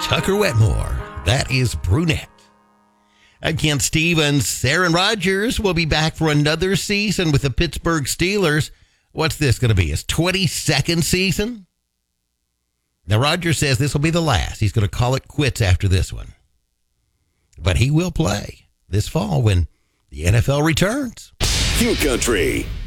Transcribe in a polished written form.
Tucker Wetmore. That is Brunette. Again, Stevens, Aaron Rodgers will be back for another season with the Pittsburgh Steelers. What's this going to be, his 22nd season? Now, Rodgers says this will be the last. He's going to call it quits after this one. But he will play this fall when the NFL returns. Q Country.